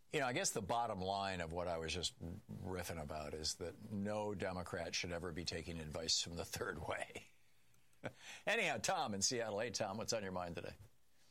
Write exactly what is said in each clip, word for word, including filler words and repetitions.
You know, I guess the bottom line of what I was just riffing about is that no Democrat should ever be taking advice from the third way. Anyhow, Tom in Seattle. Hey, Tom, what's on your mind today?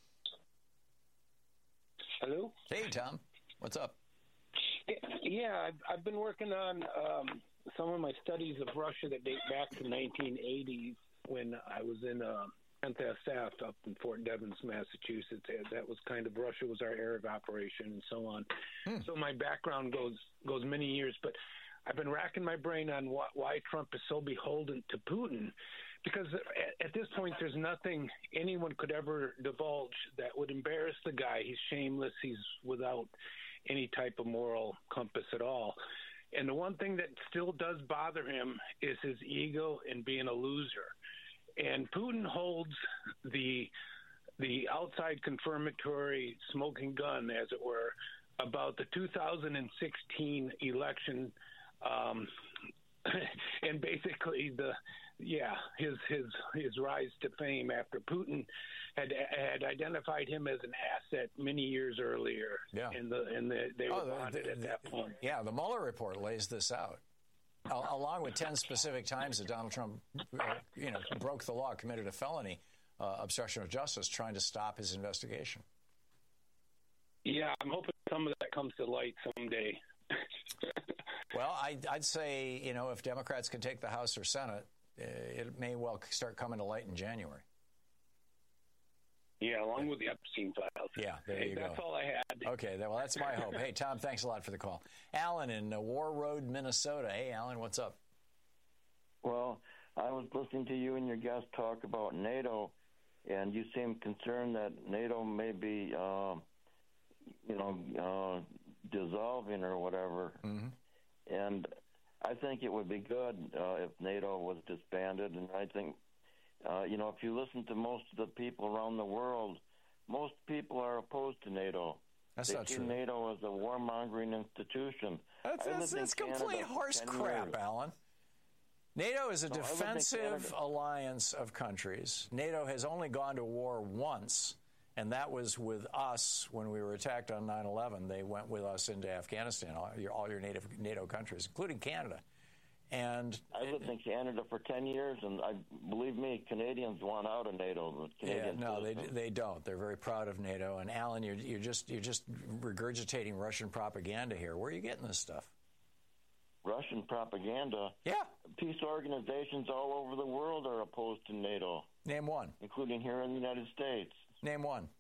Hello? Hey, Tom. What's up? Yeah, I've, I've been working on um, some of my studies of Russia that date back to nineteen eighties when I was in uh, Pensacola up in Fort Devens, Massachusetts. That was kind of Russia was our area of operation and so on. Hmm. So my background goes goes many years, but I've been racking my brain on why, why Trump is so beholden to Putin, because at, at this point there's nothing anyone could ever divulge that would embarrass the guy. He's shameless. He's without any type of moral compass at all. And the one thing that still does bother him is his ego and being a loser. And Putin holds the the outside confirmatory smoking gun, as it were, about the two thousand sixteen election, um, and basically the yeah his his his rise to fame after Putin had had identified him as an asset many years earlier. Yeah, and the and the, they oh, were wanted the, at that point. Yeah, the Mueller report lays this out. Along with ten specific times that Donald Trump, uh, you know, broke the law, committed a felony, uh, obstruction of justice, trying to stop his investigation. Yeah, I'm hoping some of that comes to light someday. Well, I, I'd say, you know, if Democrats can take the House or Senate, uh, it may well start coming to light in January. Yeah, along with the Epstein files. Yeah, there hey, you that's go. That's all I had. Okay, well, that's my hope. Hey, Tom, thanks a lot for the call. Alan in uh, War Road, Minnesota. Hey, Alan, what's up? Well, I was listening to you and your guest talk about NATO, and you seem concerned that NATO may be, uh, you know, uh, dissolving or whatever. Mm-hmm. And I think it would be good uh, if NATO was disbanded, and I think Uh, you know, if you listen to most of the people around the world, most people are opposed to NATO. That's they not see true. NATO as a warmongering institution. That's, that's, that's complete horse crap, years. Alan. NATO is a no, defensive alliance of countries. NATO has only gone to war once, and that was with us when we were attacked on nine eleven. They went with us into Afghanistan, all your, all your NATO, NATO countries, including Canada. And I lived in Canada for ten years, and I believe me, Canadians want out of NATO. Yeah, no, they they don't. They're very proud of NATO. And Alan, you're you're just you're just regurgitating Russian propaganda here. Where are you getting this stuff? Russian propaganda? Yeah. Peace organizations all over the world are opposed to NATO. Name one. Including here in the United States. Name one.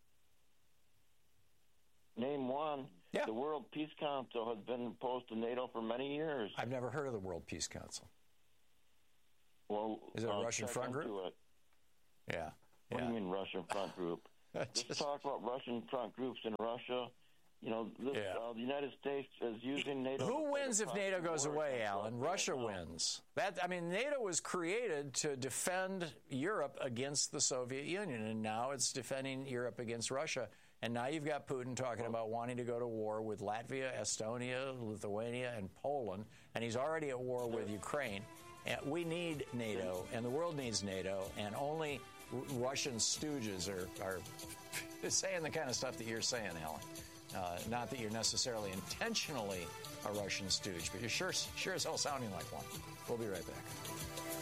Name one. Yeah. The World Peace Council has been opposed to NATO for many years. I've never heard of the World Peace Council. Well, is it a uh, Russian front group? It. Yeah. What yeah. do you mean Russian front group? Just Let's talk about Russian front groups in Russia. You know, this, yeah. uh, the United States is using NATO. Who wins if NATO goes away, Alan? Russia wins. That I mean, NATO was created to defend Europe against the Soviet Union, and now it's defending Europe against Russia. And now you've got Putin talking about wanting to go to war with Latvia, Estonia, Lithuania, and Poland, and he's already at war with Ukraine. And we need NATO, and the world needs NATO, and only R- Russian stooges are, are saying the kind of stuff that you're saying, Alan. Uh, not that you're necessarily intentionally a Russian stooge, but you're sure, sure as hell sounding like one. We'll be right back.